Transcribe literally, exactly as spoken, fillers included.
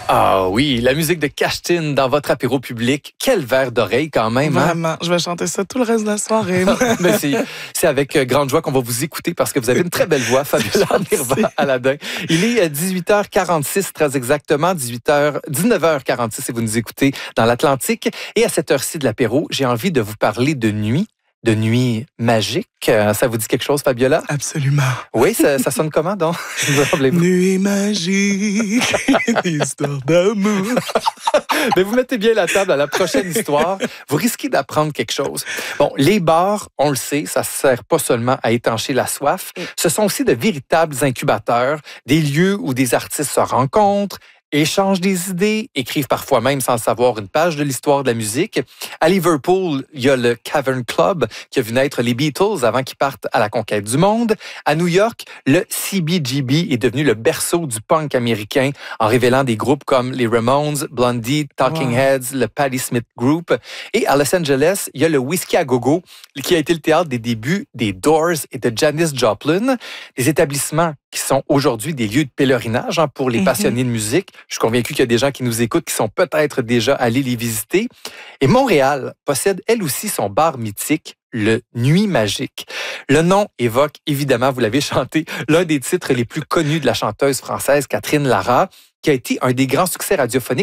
Ah oui, la musique de Cashtin dans votre apéro public. Quel verre d'oreille quand même. Hein? Vraiment, je vais chanter ça tout le reste de la soirée. Mais c'est, c'est avec grande joie qu'on va vous écouter parce que vous avez une très belle voix, Fabiola Mirva Aladin. Il est dix-huit heures quarante-six, très exactement, dix-huit heures, dix-neuf heures quarante-six et vous nous écoutez dans l'Atlantique. Et à cette heure-ci de l'apéro, j'ai envie de vous parler de nuit. De nuit magique. Ça vous dit quelque chose, Fabiola? Absolument. Oui, ça, ça sonne comment, donc? Nuit magique, histoire d'amour. Mais vous mettez bien la table à la prochaine histoire. Vous risquez d'apprendre quelque chose. Bon, les bars, on le sait, ça ne sert pas seulement à étancher la soif. Ce sont aussi de véritables incubateurs, des lieux où des artistes se rencontrent, échangent des idées, écrivent parfois même sans le savoir une page de l'histoire de la musique. À Liverpool, il y a le Cavern Club qui a vu naître les Beatles avant qu'ils partent à la conquête du monde. À New York, le C B G B est devenu le berceau du punk américain en révélant des groupes comme les Ramones, Blondie, Talking wow. Heads, le Patti Smith Group. Et à Los Angeles, il y a le Whiskey à Go-Go qui a été le théâtre des débuts des Doors et de Janis Joplin. Des établissements qui sont aujourd'hui des lieux de pèlerinage hein, pour les passionnés de musique. Je suis convaincu qu'il y a des gens qui nous écoutent qui sont peut-être déjà allés les visiter. Et Montréal possède elle aussi son bar mythique, le Nuit Magique. Le nom évoque, évidemment, vous l'avez chanté, l'un des titres les plus connus de la chanteuse française Catherine Lara, qui a été un des grands succès radiophoniques